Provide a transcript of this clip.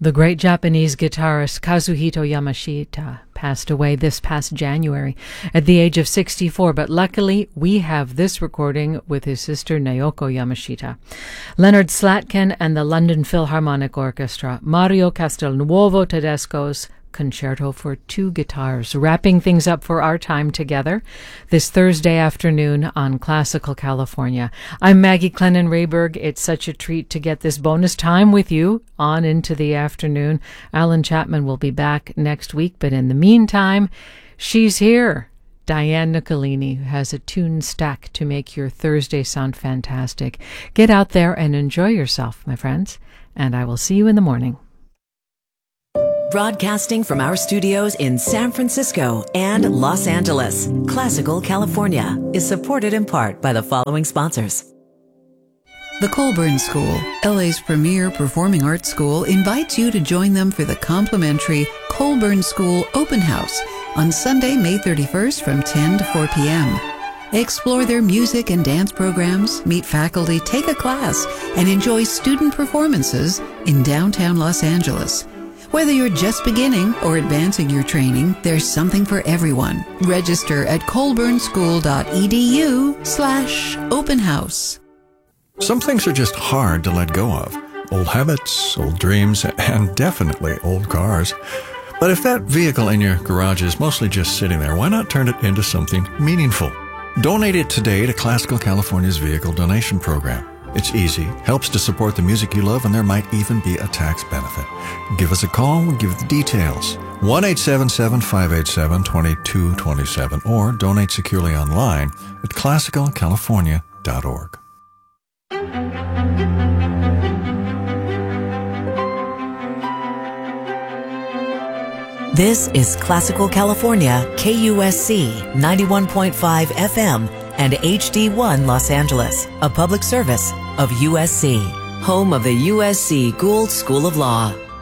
The great Japanese guitarist Kazuhito Yamashita passed away this past January at the age of 64, but luckily we have this recording with his sister Naoko Yamashita. Leonard Slatkin and the London Philharmonic Orchestra, Mario Castelnuovo Tedesco's Concerto for Two Guitars, wrapping things up for our time together this Thursday afternoon on Classical California. I'm Maggie Clennon Rayberg. It's such a treat to get this bonus time with you on into the afternoon. Alan Chapman will be back next week, but in the meantime, she's here. Diane Nicolini, who has a tune stack to make your Thursday sound fantastic. Get out there and enjoy yourself, my friends, and I will see you in the morning. Broadcasting from our studios in San Francisco and Los Angeles, Classical California is supported in part by the following sponsors. The Colburn School, LA's premier performing arts school, invites you to join them for the complimentary Colburn School Open House on Sunday, May 31st from 10 to 4 p.m. Explore their music and dance programs, meet faculty, take a class, and enjoy student performances in downtown Los Angeles. Whether you're just beginning or advancing your training, there's something for everyone. Register at colburnschool.edu/open house. Some things are just hard to let go of. Old habits, old dreams, and definitely old cars. But if that vehicle in your garage is mostly just sitting there, why not turn it into something meaningful? Donate it today to Classical California's Vehicle Donation Program. It's easy, helps to support the music you love, and there might even be a tax benefit. Give us a call, we'll give the details. 1-877-587-2227 or donate securely online at classicalcalifornia.org. This is Classical California, KUSC 91.5 FM and HD1 Los Angeles, a public service of USC, home of the USC Gould School of Law.